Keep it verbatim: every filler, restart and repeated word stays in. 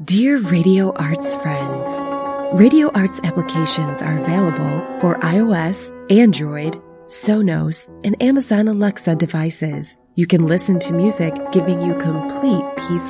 Dear Radio Arts friends, Radio Arts applications are available for iOS, Android, Sonos, and Amazon Alexa devices. You can listen to music, giving you complete peace